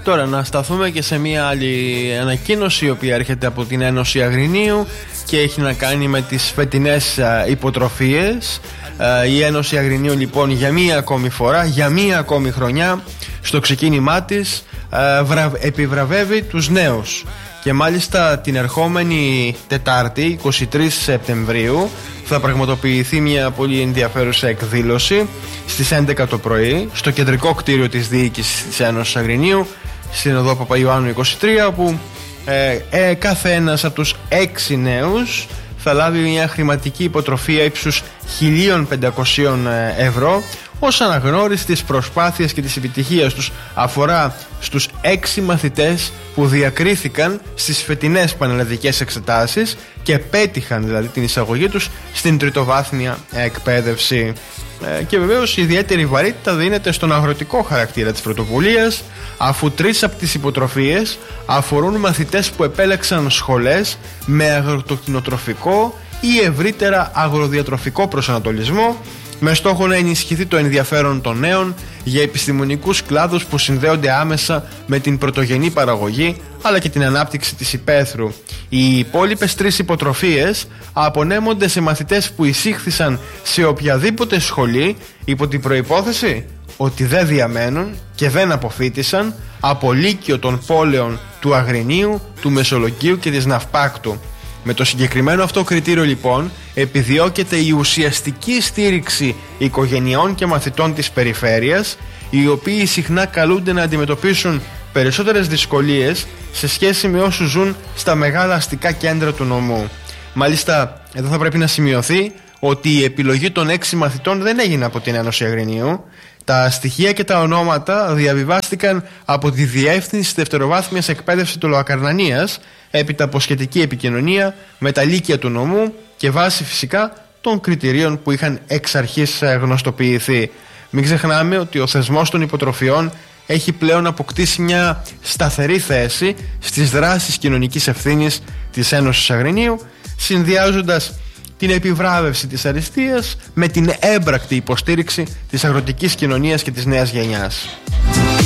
Τώρα να σταθούμε και σε μια άλλη ανακοίνωση, η οποία έρχεται από την Ένωση Αγρινίου και έχει να κάνει με τις φετινές υποτροφίες. Η Ένωση Αγρινίου λοιπόν για μία ακόμη φορά, για μία ακόμη χρονιά, στο ξεκίνημά της επιβραβεύει τους νέους. Και μάλιστα την ερχόμενη Τετάρτη, 23 Σεπτεμβρίου, θα πραγματοποιηθεί μια πολύ ενδιαφέρουσα εκδήλωση στις 11 το πρωί στο κεντρικό κτίριο της διοίκησης της Ένωσης Αγρινίου, στην οδό Παπαϊωάννου 23, όπου κάθε ένας από τους 6 νέους θα λάβει μια χρηματική υποτροφία ύψους 1.500 ευρώ ως αναγνώριση της προσπάθειας και της επιτυχίας τους. Αφορά στους 6 μαθητές που διακρίθηκαν στις φετινές πανελλαδικές εξετάσεις και πέτυχαν δηλαδή την εισαγωγή τους στην τριτοβάθμια εκπαίδευση. Και βεβαίως η ιδιαίτερη βαρύτητα δίνεται στον αγροτικό χαρακτήρα της πρωτοβουλίας, αφού 3 από τις υποτροφίες αφορούν μαθητές που επέλεξαν σχολές με αγροτοκτηνοτροφικό ή ευρύτερα αγροδιατροφικό προσανατολισμό, με στόχο να ενισχυθεί το ενδιαφέρον των νέων για επιστημονικούς κλάδους που συνδέονται άμεσα με την πρωτογενή παραγωγή αλλά και την ανάπτυξη της υπαίθρου. Οι υπόλοιπες 3 υποτροφίες απονέμονται σε μαθητές που εισήχθησαν σε οποιαδήποτε σχολή υπό την προϋπόθεση ότι δεν διαμένουν και δεν αποφοίτησαν από λύκειο των πόλεων του Αγρινίου, του Μεσολογγίου και της Ναυπάκτου. Με το συγκεκριμένο αυτό κριτήριο λοιπόν επιδιώκεται η ουσιαστική στήριξη οικογενειών και μαθητών της περιφέρειας, οι οποίοι συχνά καλούνται να αντιμετωπίσουν περισσότερες δυσκολίες σε σχέση με όσους ζουν στα μεγάλα αστικά κέντρα του νομού. Μάλιστα εδώ θα πρέπει να σημειωθεί ότι η επιλογή των 6 μαθητών δεν έγινε από την Ένωση Αγρινίου. Τα στοιχεία και τα ονόματα διαβιβάστηκαν από τη Διεύθυνση Δευτεροβάθμιας Εκπαίδευσης του Λοακαρνανίας, έπειτα από σχετική επικοινωνία με τα λύκεια του νομού και βάσει φυσικά των κριτηρίων που είχαν εξ αρχής γνωστοποιηθεί. Μην ξεχνάμε ότι ο θεσμός των υποτροφιών έχει πλέον αποκτήσει μια σταθερή θέση στις δράσεις κοινωνικής ευθύνης της Ένωσης Αγρινίου, συνδυάζοντας την επιβράβευση της αριστείας με την έμπρακτη υποστήριξη της αγροτικής κοινωνίας και της νέας γενιάς.